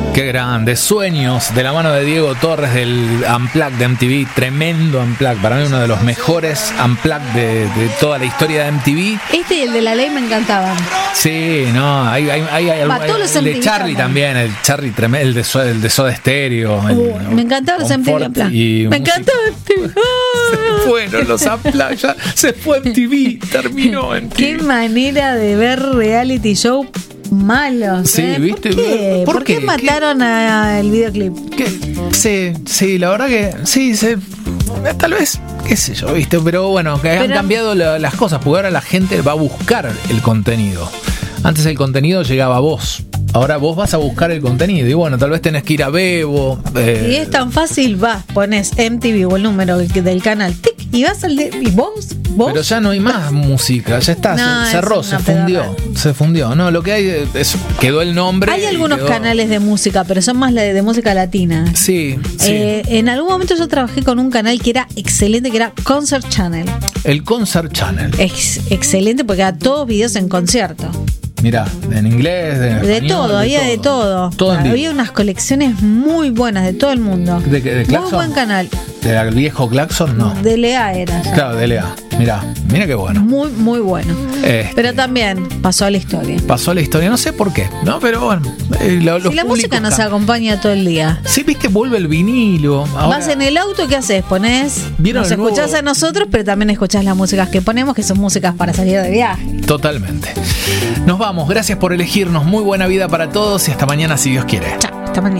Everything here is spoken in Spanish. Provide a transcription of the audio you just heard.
Qué grande, Sueños, de la mano de Diego Torres del Unplugged de MTV, tremendo Unplugged, para mí uno de los mejores Unplugged de toda la historia de MTV. Este y el de La Ley me encantaban. Sí, no, hay todos los el de MTV Charlie también, el Charlie tremendo, el de Soda Stereo. Me encantaban los MTV Unplugged. Me encantaba MTV. Se fueron los Unplugged, ya se fue MTV, terminó MTV. Qué manera de ver reality show malos. Sí, ¿viste? ¿Por qué mataron al videoclip? Sí, la verdad que sí, tal vez, qué sé yo, ¿viste? Pero bueno, han cambiado las cosas, porque ahora la gente va a buscar el contenido. Antes el contenido llegaba a vos. Ahora vos vas a buscar el contenido y bueno, tal vez tenés que ir a Bebo. Y es tan fácil, pones MTV o el número del canal, tic, y vas al y vos. Pero ya no hay más música, ya está, no, se cerró, se fundió. No, lo que hay es, quedó el nombre. Hay algunos canales de música, pero son más de música latina. Sí. En algún momento yo trabajé con un canal que era excelente, que era Concert Channel. El Concert Channel. Excelente porque era todos videos en concierto. Mirá, en inglés, de todo, había de todo. Había unas colecciones muy buenas de todo el mundo. ¿De Claxon? Muy buen canal. ¿Del viejo Claxon? No. De LA era. Claro, de LA. Mira qué bueno. Muy, muy bueno. Pero también pasó a la historia. Pasó a la historia, no sé por qué, ¿no? Pero bueno. Si la música nos acompaña todo el día. Sí, viste, vuelve el vinilo. Ahora, vas en el auto, ¿qué haces? Nos escuchás a nosotros, pero también escuchás las músicas que ponemos, que son músicas para salir de viaje. Totalmente. Nos vamos, gracias por elegirnos. Muy buena vida para todos y hasta mañana si Dios quiere. Chao.